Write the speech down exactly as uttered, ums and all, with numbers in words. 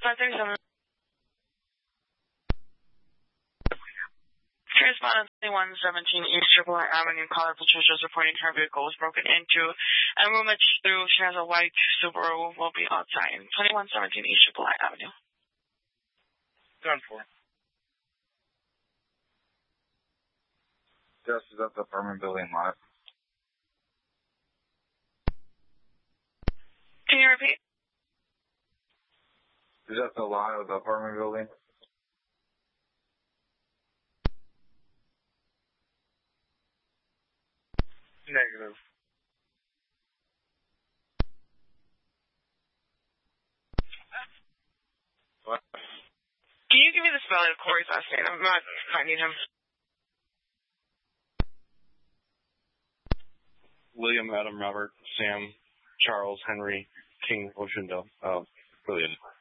five thirty-seven. Correspondent twenty-one seventeen East Triple Avenue. Caller Patricia is reporting her vehicle was broken into and rummaged through. She has a white Subaru. Will be outside. twenty-one seventeen East Triple Avenue. Done for. Just is at the apartment building lot. Can you repeat? Is that the lot of the apartment building? Negative. What? Can you give me the spelling of Corey's last name? I'm not finding him. William, Adam, Robert, Sam, Charles, Henry, King, Ocean, Bill. Oh, brilliant.